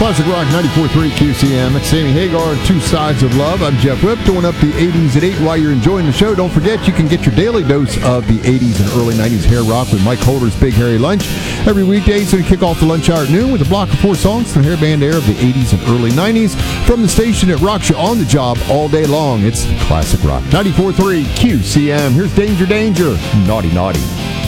Classic Rock 94.3 QCM. It's Sammy Hagar, Two Sides of Love. I'm Jeff Whip, doing up the 80s at 8 while you're enjoying the show. Don't forget, you can get your daily dose of the 80s and early 90s hair rock with Mike Holder's Big Hairy Lunch every weekday. So we kick off the lunch hour at noon with a block of 4 songs, the hairband air of the 80s and early 90s from the station that rocks you on the job all day long. It's Classic Rock 94.3 QCM. Here's Danger Danger, Naughty Naughty.